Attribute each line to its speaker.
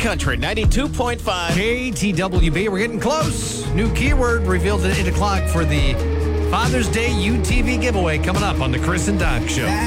Speaker 1: Country 92.5.
Speaker 2: KTWB. We're getting close. New keyword revealed at 8 o'clock for the Father's Day UTV giveaway coming up on the Chris and Doc Show.